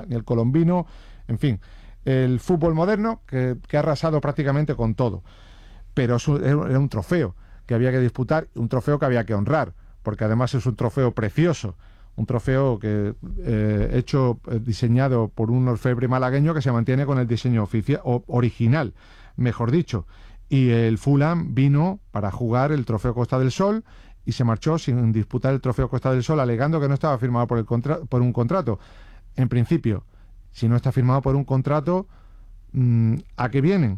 ni el colombino, en fin, el fútbol moderno que ha arrasado prácticamente con todo. Pero era un trofeo que había que disputar, un trofeo que había que honrar, porque además es un trofeo precioso, un trofeo que diseñado por un orfebre malagueño que se mantiene con el diseño original, mejor dicho. Y el Fulham vino para jugar el Trofeo Costa del Sol y se marchó sin disputar el Trofeo Costa del Sol, alegando que no estaba firmado por un contrato. En principio, si no está firmado por un contrato, ¿a qué vienen?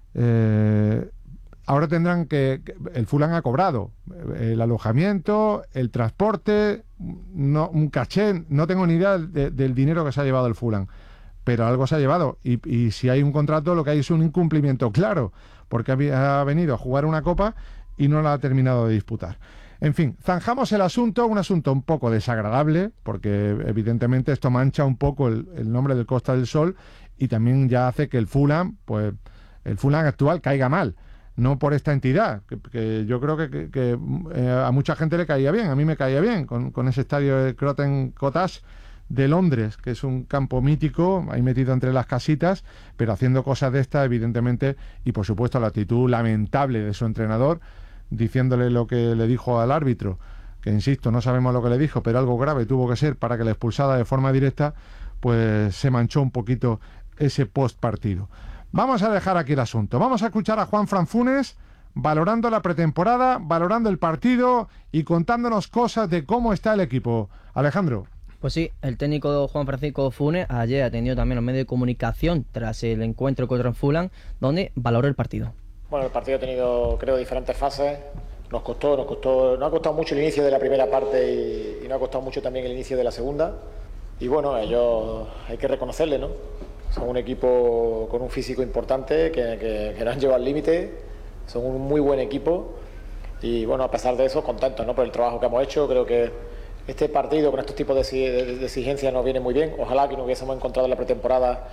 Ahora tendrán el Fulham ha cobrado el alojamiento, el transporte, un caché, no tengo ni idea del dinero que se ha llevado el Fulham, pero algo se ha llevado, y si hay un contrato, lo que hay es un incumplimiento claro, porque ha venido a jugar una copa y no la ha terminado de disputar. En fin, zanjamos el asunto, un asunto un poco desagradable, porque evidentemente esto mancha un poco el nombre del Costa del Sol, y también ya hace que el Fulham actual caiga mal. No por esta entidad, que yo creo que a mucha gente le caía bien, a mí me caía bien, con ese estadio de Craven Cottage de Londres, que es un campo mítico, ahí metido entre las casitas, pero haciendo cosas de estas, evidentemente, y por supuesto la actitud lamentable de su entrenador, diciéndole lo que le dijo al árbitro, que insisto, no sabemos lo que le dijo, pero algo grave tuvo que ser para que le expulsara de forma directa, pues se manchó un poquito ese post partido. Vamos a dejar aquí el asunto. Vamos a escuchar a Juanfran Funes valorando la pretemporada, valorando el partido y contándonos cosas de cómo está el equipo. Alejandro. Pues sí, el técnico Juan Francisco Funes ayer atendió también los medios de comunicación tras el encuentro contra el Fulham, donde valoró el partido. Bueno, el partido ha tenido, creo, diferentes fases. Nos ha costado mucho el inicio de la primera parte y nos ha costado mucho también el inicio de la segunda. Y bueno, ellos hay que reconocerle, ¿no? Son un equipo con un físico importante que nos han llevado al límite, son un muy buen equipo y bueno, a pesar de eso, contentos, ¿no?, por el trabajo que hemos hecho. Creo que este partido con estos tipos de exigencias nos viene muy bien. Ojalá que no hubiésemos encontrado en la pretemporada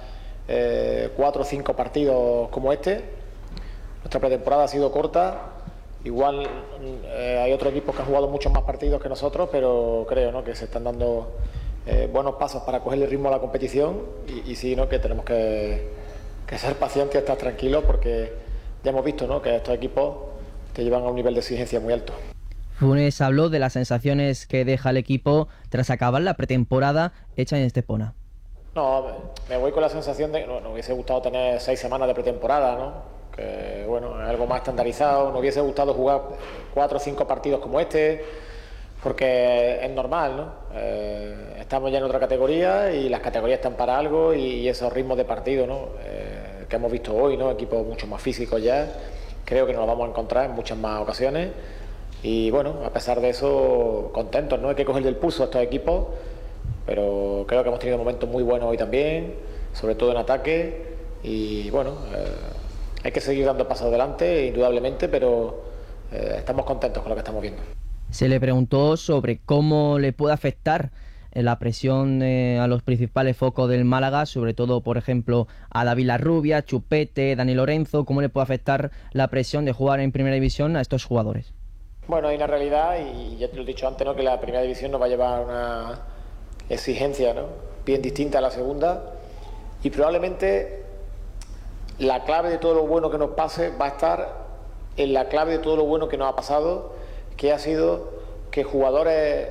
4 o 5 partidos como este. Nuestra pretemporada ha sido corta, igual hay otros equipos que han jugado muchos más partidos que nosotros, pero creo, ¿no?, que se están dando buenos pasos para coger el ritmo a la competición y sí, ¿no?, que tenemos que ser pacientes y estar tranquilos, porque ya hemos visto, ¿no?, que estos equipos te llevan a un nivel de exigencia muy alto. Funes habló de las sensaciones que deja el equipo tras acabar la pretemporada hecha en Estepona. No, me voy con la sensación de que nos hubiese gustado tener 6 semanas de pretemporada, ¿no?, que bueno, es algo más estandarizado. Nos hubiese gustado jugar 4 o 5 partidos como este, porque es normal, ¿no? Estamos ya en otra categoría y las categorías están para algo, y esos ritmos de partido, ¿no?, que hemos visto hoy, ¿no?, equipos mucho más físicos ya, creo que nos los vamos a encontrar en muchas más ocasiones. Y bueno, a pesar de eso, contentos, ¿no? Hay que cogerle el pulso a estos equipos, pero creo que hemos tenido momentos muy buenos hoy también, sobre todo en ataque, y bueno, hay que seguir dando pasos adelante, indudablemente, pero estamos contentos con lo que estamos viendo. Se le preguntó sobre cómo le puede afectar la presión a los principales focos del Málaga, sobre todo, por ejemplo, a David Larrubia, Chupete, Dani Lorenzo, cómo le puede afectar la presión de jugar en Primera División a estos jugadores. Bueno, hay una realidad, y ya te lo he dicho antes, ¿no?, que la Primera División nos va a llevar a una exigencia, ¿no?, bien distinta a la segunda, y probablemente la clave de todo lo bueno que nos pase va a estar en la clave de todo lo bueno que nos ha pasado, que ha sido que jugadores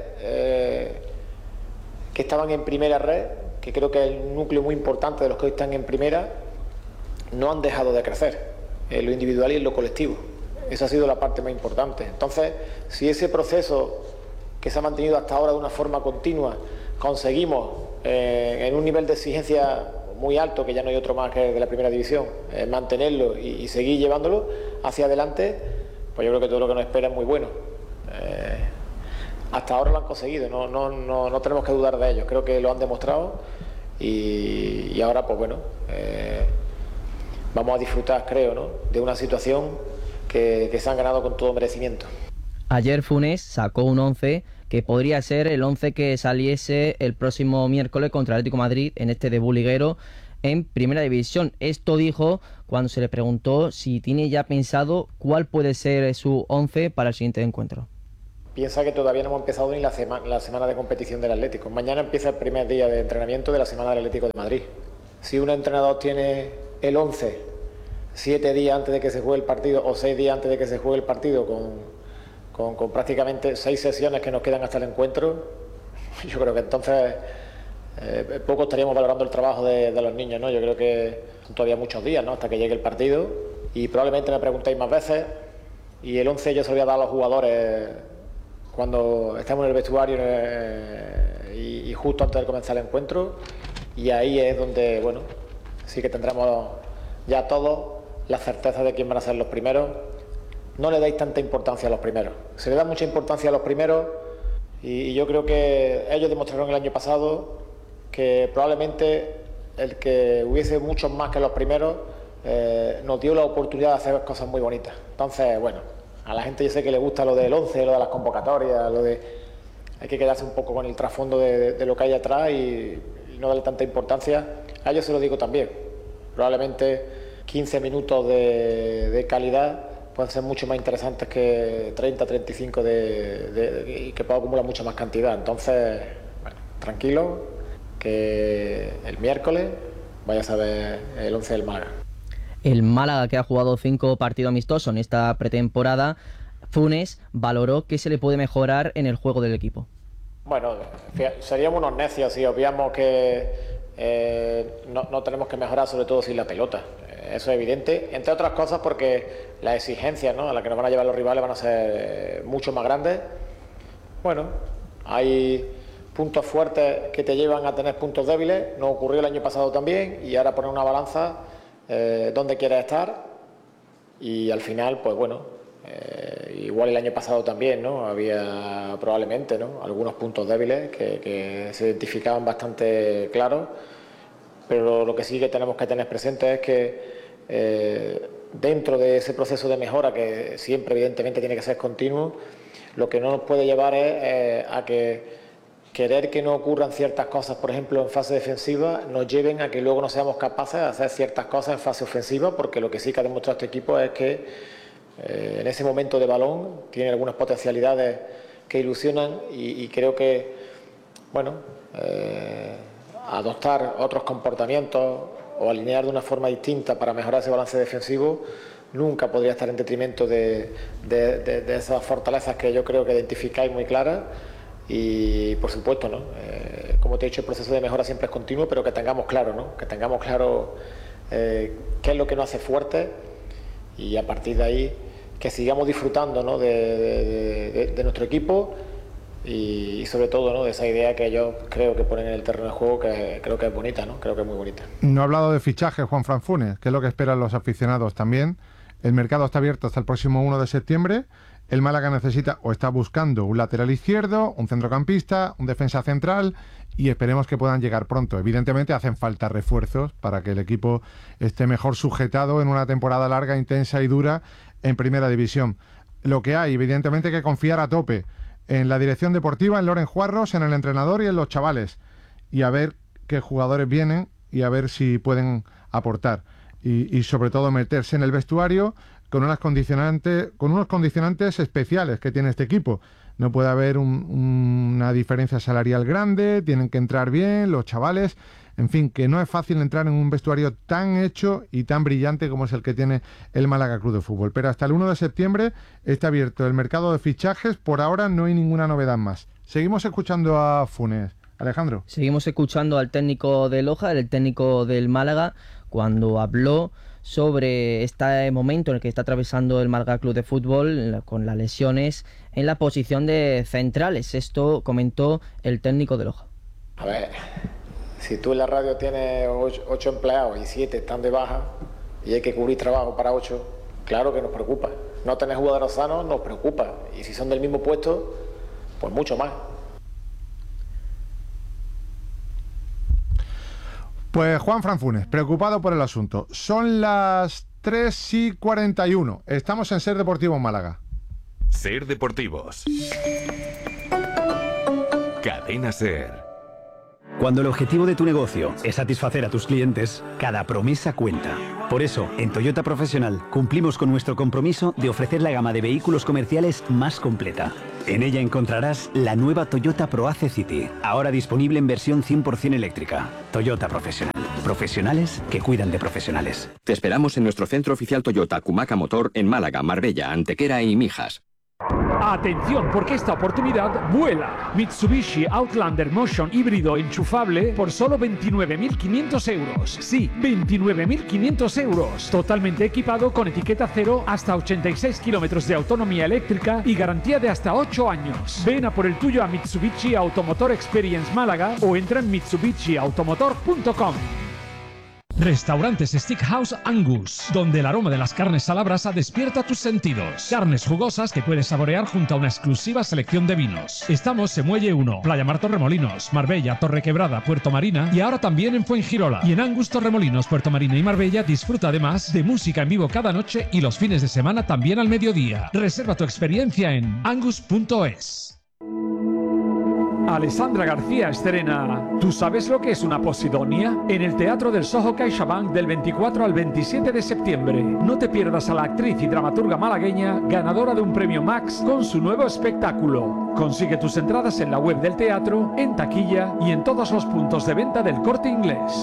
que estaban en primera red, que creo que es el núcleo muy importante de los que hoy están en primera, no han dejado de crecer en lo individual y en lo colectivo. Esa ha sido la parte más importante. Entonces, si ese proceso que se ha mantenido hasta ahora de una forma continua, conseguimos en un nivel de exigencia muy alto, que ya no hay otro más que de la Primera División, mantenerlo y seguir llevándolo hacia adelante, pues yo creo que todo lo que nos espera es muy bueno. Hasta ahora lo han conseguido, no tenemos que dudar de ellos, creo que lo han demostrado, y ahora pues bueno, vamos a disfrutar, creo, ¿no?, de una situación que se han ganado con todo merecimiento. Ayer Funes sacó un 11 que podría ser el 11 que saliese el próximo miércoles contra el Atlético de Madrid en este debut liguero en Primera División. Esto dijo cuando se le preguntó si tiene ya pensado cuál puede ser su 11 para el siguiente encuentro. piensa que todavía no hemos empezado ni la semana de competición del Atlético. Mañana empieza el primer día de entrenamiento de la semana del Atlético de Madrid. Si un entrenador tiene el 11 7 días antes de que se juegue el partido o 6 días antes de que se juegue el partido con prácticamente 6 sesiones que nos quedan hasta el encuentro, yo creo que entonces poco estaríamos valorando el trabajo de los niños, ¿no? Yo creo que son todavía muchos días, ¿no?, hasta que llegue el partido, y probablemente me preguntéis más veces, y el 11 yo se lo voy a dar a los jugadores cuando estemos en el vestuario y justo antes de comenzar el encuentro, y ahí es donde, bueno, sí que tendremos ya todos la certeza de quién van a ser los primeros. No le dais tanta importancia a los primeros, se le da mucha importancia a los primeros, y yo creo que ellos demostraron el año pasado que probablemente el que hubiese muchos más que los primeros nos dio la oportunidad de hacer cosas muy bonitas. Entonces, bueno, a la gente yo sé que le gusta lo del 11, lo de las convocatorias, hay que quedarse un poco con el trasfondo de lo que hay atrás y no darle tanta importancia. A ellos se lo digo también, probablemente 15 minutos de calidad pueden ser mucho más interesantes que 30, 35 y que pueda acumular mucha más cantidad. Entonces, bueno, tranquilo, que el miércoles vaya a saber el 11 del Málaga. El Málaga, que ha jugado 5 partidos amistosos en esta pretemporada, Funes valoró qué se le puede mejorar en el juego del equipo. Bueno, seríamos unos necios si obviamos que no tenemos que mejorar, sobre todo sin la pelota. Eso es evidente, entre otras cosas porque las exigencias, ¿no?, a las que nos van a llevar los rivales van a ser mucho más grandes. Bueno, hay puntos fuertes que te llevan a tener puntos débiles, nos ocurrió el año pasado también, y ahora poner una balanza donde quieres estar, y al final, pues bueno, igual el año pasado también, ¿no?, había probablemente, ¿no?, algunos puntos débiles que se identificaban bastante claros, pero lo que sí que tenemos que tener presente es que dentro de ese proceso de mejora, que siempre evidentemente tiene que ser continuo, lo que no nos puede llevar es a que querer que no ocurran ciertas cosas, por ejemplo, en fase defensiva, nos lleven a que luego no seamos capaces de hacer ciertas cosas en fase ofensiva, porque lo que sí que ha demostrado este equipo es que en ese momento de balón tiene algunas potencialidades que ilusionan, y creo que, bueno, adoptar otros comportamientos o alinear de una forma distinta para mejorar ese balance defensivo nunca podría estar en detrimento de esas fortalezas que yo creo que identificáis muy claras. Y por supuesto, ¿no?, como te he dicho, el proceso de mejora siempre es continuo, pero que tengamos claro, ¿no?, que tengamos claro qué es lo que nos hace fuertes, y a partir de ahí que sigamos disfrutando, ¿no?, de nuestro equipo, y sobre todo, ¿no?, de esa idea que ellos creo que ponen en el terreno de juego, que creo que es bonita, ¿no?, creo que es muy bonita. No ha hablado de fichaje Juanfran Funes, que es lo que esperan los aficionados también. El mercado está abierto hasta el próximo 1 de septiembre. El Málaga necesita o está buscando un lateral izquierdo, un centrocampista, un defensa central, y esperemos que puedan llegar pronto. Evidentemente hacen falta refuerzos para que el equipo esté mejor sujetado en una temporada larga, intensa y dura en Primera División. Lo que hay, evidentemente, que confiar a tope en la dirección deportiva, en Loren Juarros, en el entrenador y en los chavales, y a ver qué jugadores vienen y a ver si pueden aportar, y sobre todo meterse en el vestuario con unos condicionantes especiales que tiene este equipo. No puede haber una diferencia salarial grande, tienen que entrar bien los chavales, en fin, que no es fácil entrar en un vestuario tan hecho y tan brillante como es el que tiene el Málaga Club de Fútbol. Pero hasta el 1 de septiembre está abierto el mercado de fichajes, por ahora no hay ninguna novedad más. Seguimos escuchando a Funes. Alejandro. Seguimos escuchando al técnico de Loja, el técnico del Málaga, cuando habló sobre este momento en el que está atravesando el Málaga Club de Fútbol con las lesiones en la posición de centrales. Esto comentó el técnico de Loja. A ver, si tú en la radio tienes 8 empleados y 7 están de baja y hay que cubrir trabajo para 8, claro que nos preocupa. No tener jugadores sanos nos preocupa, y si son del mismo puesto, pues mucho más. Pues Juanfran Funes, preocupado por el asunto. Son las 3:41. Estamos en Ser Deportivo en Málaga. Ser Deportivos. Cadena Ser. Cuando el objetivo de tu negocio es satisfacer a tus clientes, cada promesa cuenta. Por eso, en Toyota Profesional cumplimos con nuestro compromiso de ofrecer la gama de vehículos comerciales más completa. En ella encontrarás la nueva Toyota ProAce City, ahora disponible en versión 100% eléctrica. Toyota Profesional. Profesionales que cuidan de profesionales. Te esperamos en nuestro centro oficial Toyota Cumaca Motor en Málaga, Marbella, Antequera y Mijas. Atención, porque esta oportunidad vuela. Mitsubishi Outlander Motion híbrido enchufable por solo 29.500 euros. Sí, 29.500 euros. Totalmente equipado con etiqueta cero, hasta 86 kilómetros de autonomía eléctrica y garantía de hasta 8 años. Ven a por el tuyo a Mitsubishi Automotor Experience Málaga o entra en mitsubishiautomotor.com. Restaurantes Steakhouse Angus, donde el aroma de las carnes a la brasa despierta tus sentidos. Carnes jugosas que puedes saborear junto a una exclusiva selección de vinos. Estamos en Muelle 1, Playa Mar Torremolinos, Marbella, Torrequebrada, Puerto Marina y ahora también en Fuengirola. Y en Angus Torremolinos, Puerto Marina y Marbella disfruta además de música en vivo cada noche y los fines de semana también al mediodía. Reserva tu experiencia en angus.es. Alessandra García estrena ¿Tú sabes lo que es una posidonia? En el Teatro del Soho CaixaBank del 24 al 27 de septiembre. No te pierdas a la actriz y dramaturga malagueña ganadora de un premio Max con su nuevo espectáculo. Consigue tus entradas en la web del teatro, en taquilla y en todos los puntos de venta del Corte Inglés.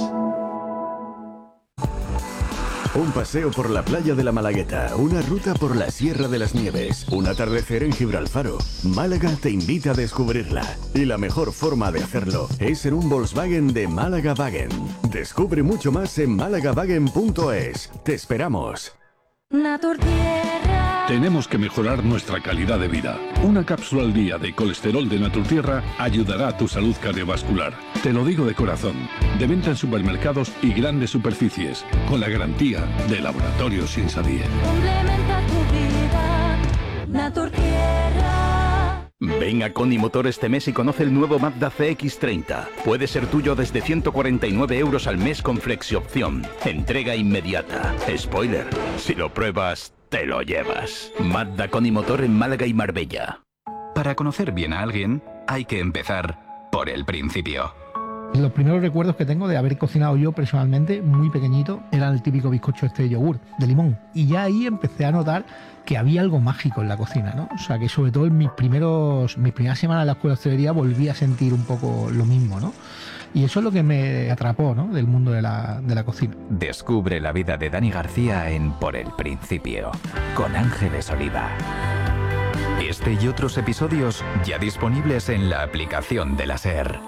Un paseo por la playa de la Malagueta, una ruta por la Sierra de las Nieves, un atardecer en Gibralfaro. Málaga te invita a descubrirla. Y la mejor forma de hacerlo es en un Volkswagen de Málaga Wagen. Descubre mucho más en málaga-wagen.es. Te esperamos. Naturtierra. Tenemos que mejorar nuestra calidad de vida. Una cápsula al día de colesterol de Naturtierra ayudará a tu salud cardiovascular. Te lo digo de corazón. De venta en supermercados y grandes superficies, con la garantía de Laboratorios Insadie. Complementa tu vida, Naturtierra. Ven a Coni Motor este mes y conoce el nuevo Mazda CX-30. Puede ser tuyo desde 149 euros al mes con flexiopción. Entrega inmediata. Spoiler, si lo pruebas, te lo llevas. Mazda Coni Motor en Málaga y Marbella. Para conocer bien a alguien, hay que empezar por el principio. Los primeros recuerdos que tengo de haber cocinado yo personalmente, muy pequeñito, era el típico bizcocho de yogur, de limón. Y ya ahí empecé a notar que había algo mágico en la cocina, ¿no? O sea, que sobre todo en mis primeras semanas en la escuela de hostelería volví a sentir un poco lo mismo, ¿no? Y eso es lo que me atrapó, ¿no?, del mundo de la cocina. Descubre la vida de Dani García en Por el Principio, con Ángeles Oliva. Este y otros episodios ya disponibles en la aplicación de la SER.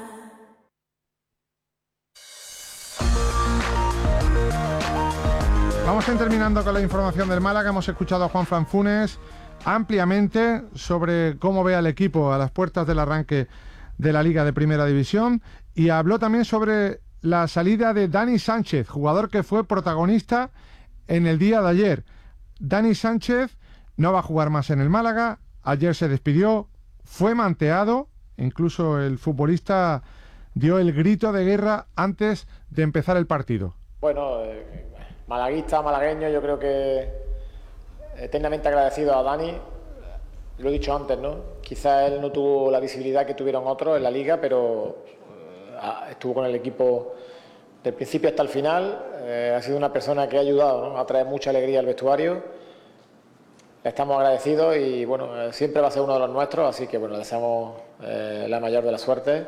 Vamos a ir terminando con la información del Málaga. Hemos escuchado a Juanfran Funes ampliamente sobre cómo ve al equipo a las puertas del arranque de la Liga de Primera División y habló también sobre la salida de Dani Sánchez, jugador que fue protagonista en el día de ayer. Dani Sánchez no va a jugar más en el Málaga, ayer se despidió, fue manteado, incluso el futbolista dio el grito de guerra antes de empezar el partido. Bueno, malaguista, malagueño, yo creo que eternamente agradecido a Dani. Lo he dicho antes, ¿no? Quizás él no tuvo la visibilidad que tuvieron otros en la liga, pero estuvo con el equipo del principio hasta el final. Ha sido una persona que ha ayudado, ¿no?, a traer mucha alegría al vestuario. Le estamos agradecidos y bueno, siempre va a ser uno de los nuestros, así que bueno, le deseamos la mayor de la suerte.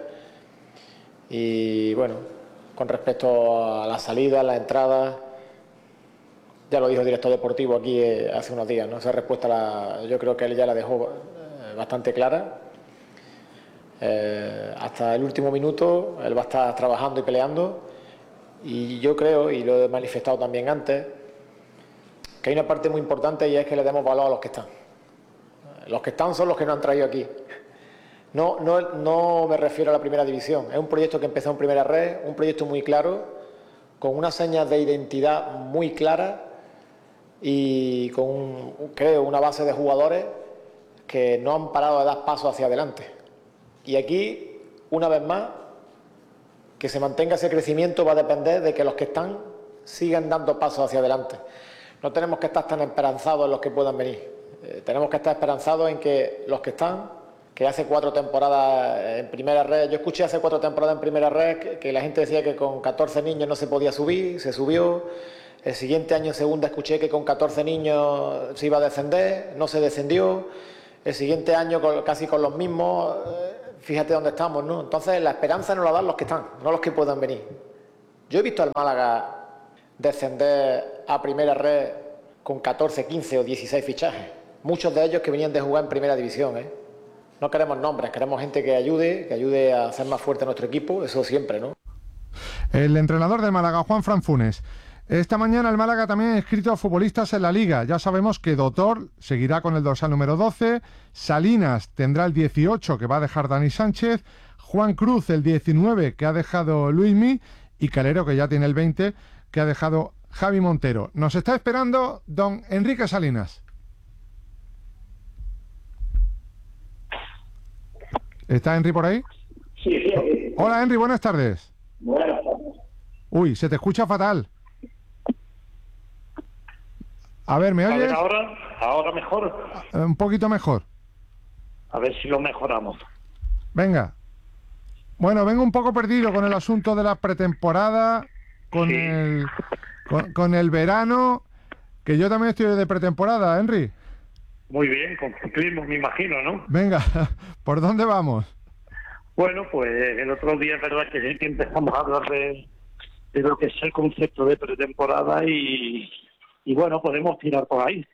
Y bueno, con respecto a la salida, la entrada, ya lo dijo el director deportivo aquí hace unos días, ¿no? Esa respuesta yo creo que él ya la dejó bastante clara. Hasta el último minuto él va a estar trabajando y peleando, y yo creo, y lo he manifestado también antes, que hay una parte muy importante y es que le demos valor a los que están. Los que están son los que nos han traído aquí. No me refiero a la primera división, es un proyecto que empezó en Primera Red, un proyecto muy claro, con unas señas de identidad muy claras y con, creo, una base de jugadores que no han parado de dar pasos hacia adelante. Y aquí, una vez más, que se mantenga ese crecimiento va a depender de que los que están sigan dando pasos hacia adelante. No tenemos que estar tan esperanzados en los que puedan venir. Tenemos que estar esperanzados en que los que están, que hace 4 temporadas en Primera Red, yo escuché hace 4 temporadas en Primera Red que la gente decía que con 14 niños no se podía subir, se subió. El siguiente año en Segunda escuché que con 14 niños se iba a descender, no se descendió. el siguiente año casi con los mismos, fíjate dónde estamos, ¿no? Entonces la esperanza nos la dan los que están, no los que puedan venir. Yo he visto al Málaga descender a primera red con 14, 15 o 16 fichajes. Muchos de ellos que venían de jugar en primera división, ¿eh? No queremos nombres, queremos gente que ayude a hacer más fuerte a nuestro equipo, eso siempre, ¿no? El entrenador de Málaga, Juanfran Funes. Esta mañana el Málaga también ha inscrito a futbolistas en la Liga. Ya sabemos que Dotor seguirá con el dorsal número 12, Salinas tendrá el 18 que va a dejar Dani Sánchez, Juan Cruz el 19 que ha dejado Luismi y Calero que ya tiene el 20 que ha dejado Javi Montero. Nos está esperando don Enrique Salinas. ¿Está Henry por ahí? Sí. Hola Henry, buenas tardes. Buenas tardes. Uy, se te escucha fatal. A ver, ¿me oyes? A ver, ahora mejor. Un poquito mejor. A ver si lo mejoramos. Venga. Bueno, vengo un poco perdido con el asunto de la pretemporada, con el verano, que yo también estoy de pretemporada, Henry. Muy bien, con ciclismo, me imagino, ¿no? Venga, ¿por dónde vamos? Bueno, pues el otro día es verdad que empezamos a hablar de lo que es el concepto de pretemporada y bueno, podemos tirar por ahí.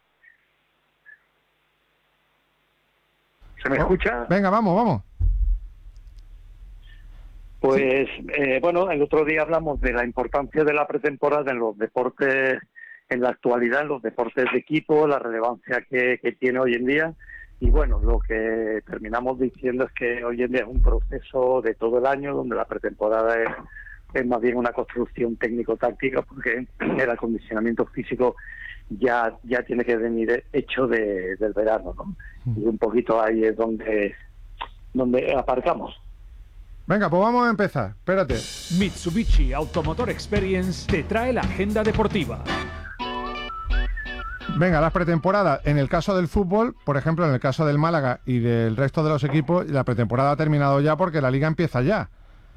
¿Se me escucha? Venga, vamos. Pues, bueno, el otro día hablamos de la importancia de la pretemporada en los deportes, en la actualidad, en los deportes de equipo, la relevancia que tiene hoy en día. Y bueno, lo que terminamos diciendo es que hoy en día es un proceso de todo el año, donde la pretemporada es más bien una construcción técnico-táctica, porque el acondicionamiento físico ya tiene que venir hecho del verano, ¿no? Y un poquito ahí es donde aparcamos. Venga, pues vamos a empezar. Espérate. Mitsubishi Automotor Experience te trae la agenda deportiva. Venga, las pretemporadas. En el caso del fútbol, por ejemplo, en el caso del Málaga y del resto de los equipos, la pretemporada ha terminado ya porque la liga empieza ya.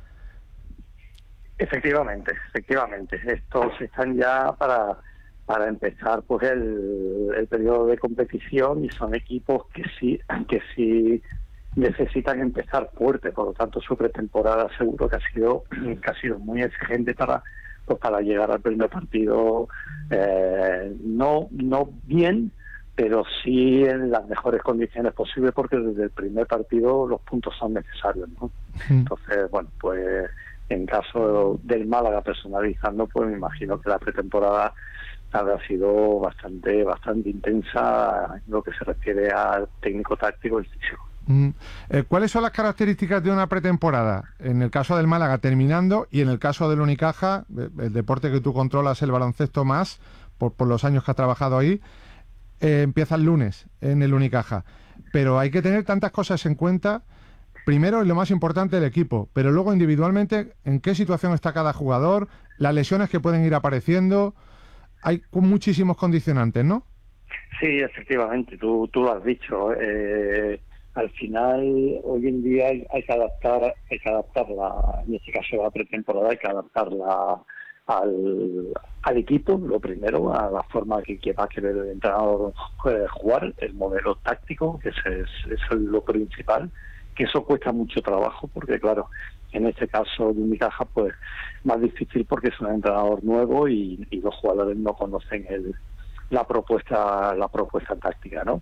Efectivamente. Estos están ya para empezar pues el periodo de competición y son equipos que sí necesitan empezar fuerte, por lo tanto su pretemporada seguro que ha sido muy exigente para llegar al primer partido no bien, pero sí en las mejores condiciones posibles, porque desde el primer partido los puntos son necesarios, ¿no? Entonces, bueno, pues en caso del Málaga, personalizando, pues me imagino que la pretemporada habrá sido bastante intensa en lo que se refiere al técnico táctico y físico. ¿Cuáles son las características de una pretemporada? En el caso del Málaga terminando y en el caso del Unicaja, el deporte que tú controlas, el baloncesto más, por los años que has trabajado ahí, empieza el lunes en el Unicaja. Pero hay que tener tantas cosas en cuenta. Primero, y lo más importante, el equipo, pero luego individualmente, en qué situación está cada jugador, las lesiones que pueden ir apareciendo. Hay muchísimos condicionantes, ¿no? Sí, efectivamente, tú lo has dicho. Al final, hoy en día hay que adaptarla, en este caso la pretemporada, hay que adaptarla al equipo, lo primero, a la forma que va a querer el entrenador jugar, el modelo táctico, que es lo principal, que eso cuesta mucho trabajo, porque claro, en este caso de Unicaja, pues más difícil porque es un entrenador nuevo y los jugadores no conocen la propuesta táctica, ¿no?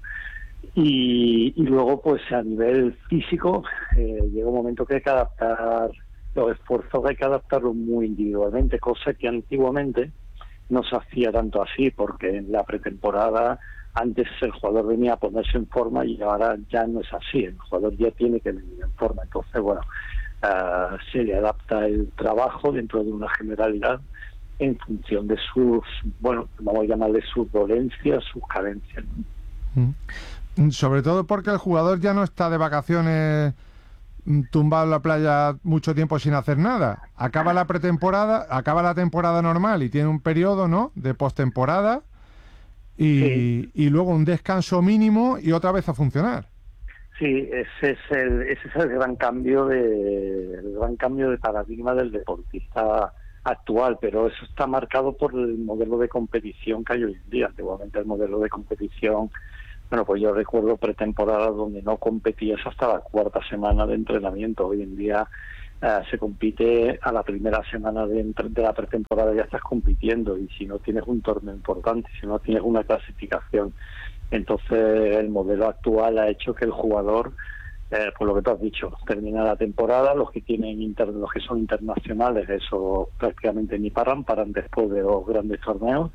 Y luego, pues a nivel físico, llega un momento que hay que adaptar los esfuerzos, hay que adaptarlos muy individualmente, cosa que antiguamente no se hacía tanto así, porque en la pretemporada antes el jugador venía a ponerse en forma y ahora ya no es así, el jugador ya tiene que venir en forma. Entonces, bueno, se le adapta el trabajo dentro de una generalidad en función de sus, bueno, vamos a llamarle sus dolencias, sus carencias, ¿no? Sobre todo porque el jugador ya no está de vacaciones tumbado en la playa mucho tiempo sin hacer nada. Acaba la pretemporada, acaba la temporada normal y tiene un periodo, ¿no?, de postemporada y luego un descanso mínimo y otra vez a funcionar. Sí, ese es el gran cambio de paradigma del deportista actual, pero eso está marcado por el modelo de competición que hay hoy en día. Antiguamente el modelo de competición Bueno, pues yo recuerdo pretemporada donde no competías hasta la cuarta semana de entrenamiento. Hoy en día se compite a la primera semana de la pretemporada, ya estás compitiendo, y si no tienes un torneo importante, si no tienes una clasificación, entonces el modelo actual ha hecho que el jugador, por lo que tú has dicho, termina la temporada, los que son internacionales, eso prácticamente ni paran después de los grandes torneos,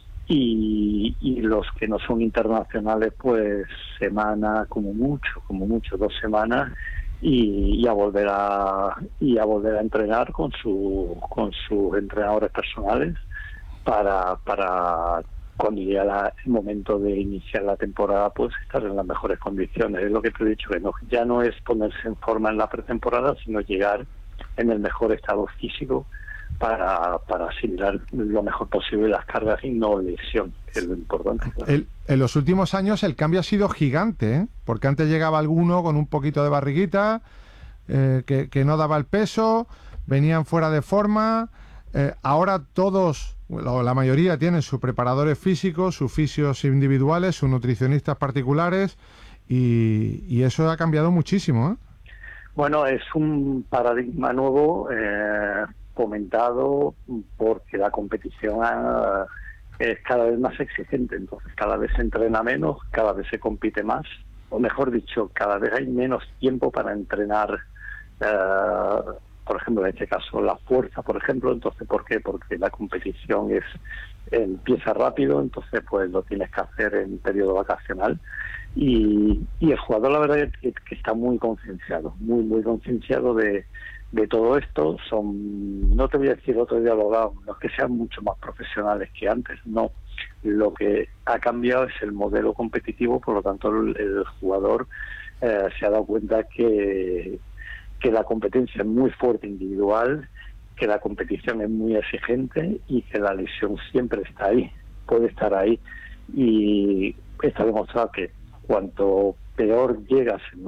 y los que no son internacionales, pues semana, como mucho 2 semanas, y a volver a entrenar con sus entrenadores personales para cuando llega el momento de iniciar la temporada, pues estar en las mejores condiciones. Es lo que te he dicho, que ya no es ponerse en forma en la pretemporada, sino llegar en el mejor estado físico para asimilar lo mejor posible las cargas y no lesión, que es lo importante. Claro. En los últimos años el cambio ha sido gigante, ¿eh? Porque antes llegaba alguno con un poquito de barriguita, que no daba el peso, venían fuera de forma. Ahora todos, la mayoría, tienen sus preparadores físicos, sus fisios individuales, sus nutricionistas particulares, y eso ha cambiado muchísimo, ¿eh? Bueno, es un paradigma nuevo, fomentado porque la competición es cada vez más exigente, entonces cada vez se entrena menos, cada vez se compite más, o mejor dicho, cada vez hay menos tiempo para entrenar, por ejemplo, en este caso la fuerza, por ejemplo. Entonces, ¿por qué? Porque la competición empieza rápido, entonces pues lo tienes que hacer en periodo vacacional, y el jugador, la verdad es que está muy concienciado, muy concienciado de todo esto. No te voy a decir otro día no es que sean mucho más profesionales que antes, no. Lo que ha cambiado es el modelo competitivo, por lo tanto el jugador se ha dado cuenta que la competencia es muy fuerte individual, que la competición es muy exigente y que la lesión siempre está ahí, puede estar ahí, y está demostrado que cuanto peor llegas en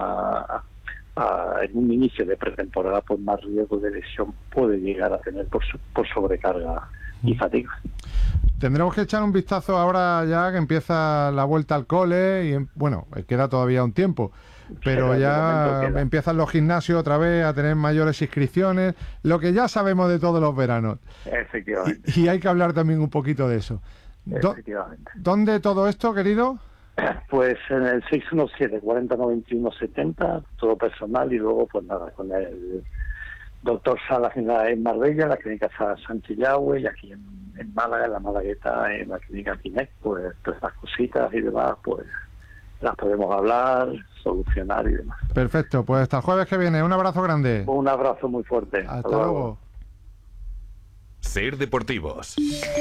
un inicio de pretemporada, pues más riesgo de lesión puede llegar a tener por sobrecarga y fatiga. Tendremos que echar un vistazo ahora, ya que empieza la vuelta al cole, y bueno, queda todavía un tiempo, pero ya empiezan los gimnasios otra vez a tener mayores inscripciones, lo que ya sabemos de todos los veranos. Efectivamente. Y hay que hablar también un poquito de eso. Efectivamente. ¿Dónde todo esto, querido? Pues en el 617-4091-70, todo personal, y luego pues nada, con el doctor Salas en Marbella, la clínica Sánchez Yagüe, y aquí en Málaga, en la Malagueta, en la clínica Quinec, pues todas estas cositas y demás, pues las podemos hablar, solucionar y demás. Perfecto, pues hasta el jueves que viene. Un abrazo grande. Un abrazo muy fuerte. Hasta luego. Ser Deportivos.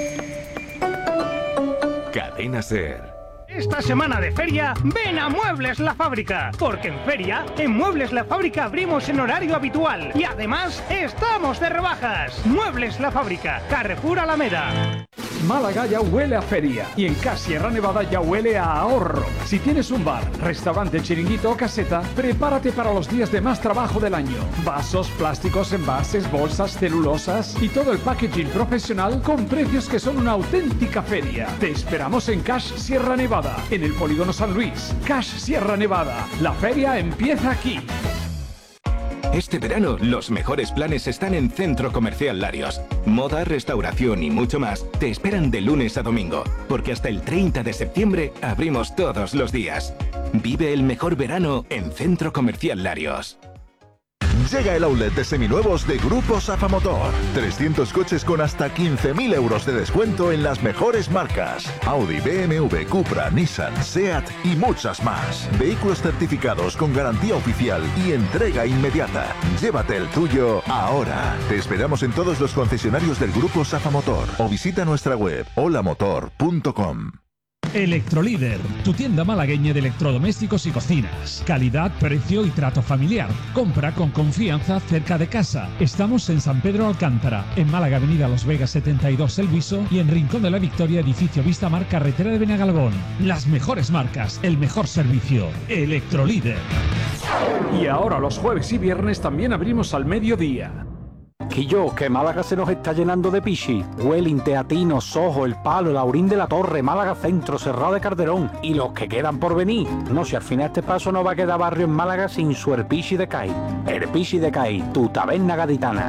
Cadena Ser. Esta semana de feria, ven a Muebles La Fábrica, porque en feria, en Muebles La Fábrica abrimos en horario habitual y además estamos de rebajas. Muebles La Fábrica, Carrefour Alameda. Málaga ya huele a feria y en CAS Sierra Nevada ya huele a ahorro. Si tienes un bar, restaurante, chiringuito o caseta, prepárate para los días de más trabajo del año. Vasos, plásticos, envases, bolsas, celulosas y todo el packaging profesional con precios que son una auténtica feria. Te esperamos en CAS Sierra Nevada, en el Polígono San Luis. CAS Sierra Nevada, la feria empieza aquí. Este verano, los mejores planes están en Centro Comercial Larios. Moda, restauración y mucho más te esperan de lunes a domingo, porque hasta el 30 de septiembre abrimos todos los días. Vive el mejor verano en Centro Comercial Larios. Llega el outlet de seminuevos de Grupo Safa Motor. 300 coches con hasta 15.000 euros de descuento en las mejores marcas. Audi, BMW, Cupra, Nissan, SEAT y muchas más. Vehículos certificados con garantía oficial y entrega inmediata. Llévate el tuyo ahora. Te esperamos en todos los concesionarios del Grupo Safa Motor o visita nuestra web holamotor.com. Electrolíder, tu tienda malagueña de electrodomésticos y cocinas. Calidad, precio y trato familiar. Compra con confianza cerca de casa. Estamos en San Pedro Alcántara, en Málaga, Avenida Los Vegas 72 El Viso, y en Rincón de la Victoria, edificio Vistamar, carretera de Benagalbón. Las mejores marcas, el mejor servicio. Electrolíder. Y ahora los jueves y viernes también abrimos al mediodía. Quillo, que Málaga se nos está llenando de pichi. Welling, Teatino, Sojo, El Palo, Laurín de la Torre, Málaga Centro, Cerrado de Calderón y los que quedan por venir. No, si al final este paso no va a quedar barrio en Málaga sin su Herpichi de Cai. Herpichi de Cai, tu taberna gaditana.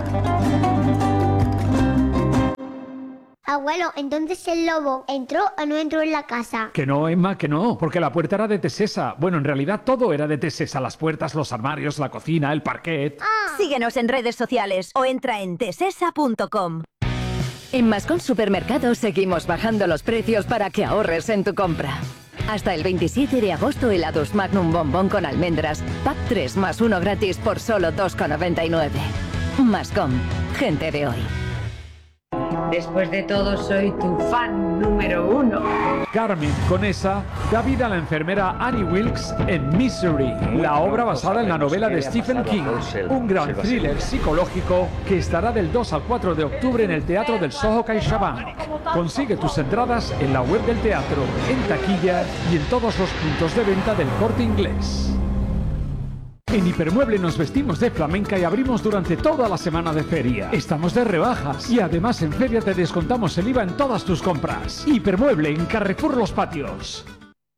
Abuelo, entonces el lobo ¿entró o no entró en la casa? Que no, Emma, que no, porque la puerta era de Tesesa. Bueno, en realidad todo era de Tesesa, las puertas, los armarios, la cocina, el parquet. Síguenos en redes sociales o entra en tesesa.com. En Mascón Supermercados seguimos bajando los precios para que ahorres en tu compra. Hasta el 27 de agosto, helados Magnum Bombón con almendras, pack 3 más 1 gratis por solo 2,99. Mascón, gente de hoy. Después de todo, soy tu fan número 1. Carmen Conesa da vida a la enfermera Annie Wilkes en Misery, la obra basada en la novela de Stephen King, un gran thriller psicológico que estará del 2 al 4 de octubre en el Teatro del Soho CaixaBank. Consigue tus entradas en la web del teatro, en taquilla y en todos los puntos de venta del Corte Inglés. En Hipermueble nos vestimos de flamenca y abrimos durante toda la semana de feria. Estamos de rebajas y además en feria te descontamos el IVA en todas tus compras. Hipermueble en Carrefour Los Patios.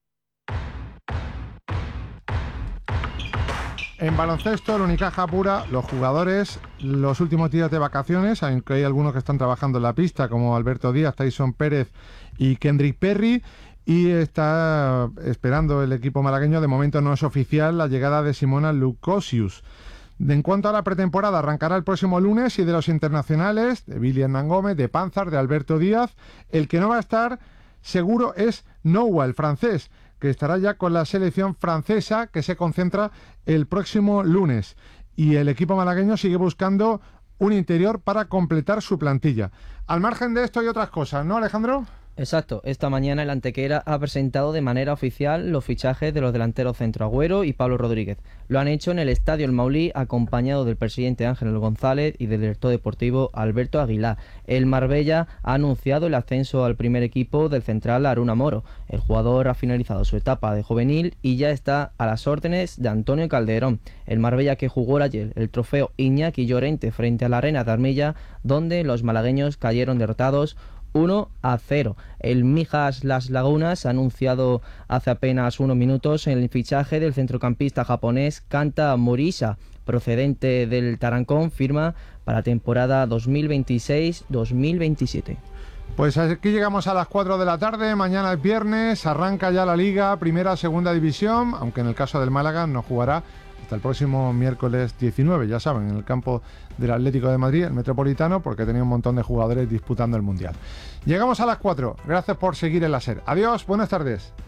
En baloncesto, el Unicaja Pura, los jugadores, los últimos días de vacaciones, aunque hay algunos que están trabajando en la pista, como Alberto Díaz, Tyson Pérez y Kendrick Perry. Y está esperando el equipo malagueño, de momento no es oficial, la llegada de Simona Lukosius. En cuanto a la pretemporada, arrancará el próximo lunes y de los internacionales, de Billy Hernán Gómez, de Panzar, de Alberto Díaz, el que no va a estar seguro es Noua, el francés, que estará ya con la selección francesa que se concentra el próximo lunes. Y el equipo malagueño sigue buscando un interior para completar su plantilla. Al margen de esto y otras cosas, ¿no, Alejandro? Exacto, esta mañana el Antequera ha presentado de manera oficial los fichajes de los delanteros Centro Agüero y Pablo Rodríguez. Lo han hecho en el Estadio El Maulí, acompañado del presidente Ángel González y del director deportivo Alberto Aguilar. El Marbella ha anunciado el ascenso al primer equipo del central Aruna Moro. El jugador ha finalizado su etapa de juvenil y ya está a las órdenes de Antonio Calderón. El Marbella que jugó ayer el trofeo Iñaki Llorente frente a la Arena de Armilla, donde los malagueños cayeron derrotados 1-0. El Mijas Las Lagunas ha anunciado hace apenas unos minutos el fichaje del centrocampista japonés Kanta Morisa, procedente del Tarancón, firma para la temporada 2026-2027. Pues aquí llegamos a las 4 de la tarde, mañana es viernes, arranca ya la Liga, Primera, Segunda División, aunque en el caso del Málaga no jugará hasta el próximo miércoles 19, ya saben, en el campo del Atlético de Madrid, el Metropolitano, porque tenía un montón de jugadores disputando el Mundial. Llegamos a las 4, gracias por seguir en la SER. Adiós, buenas tardes.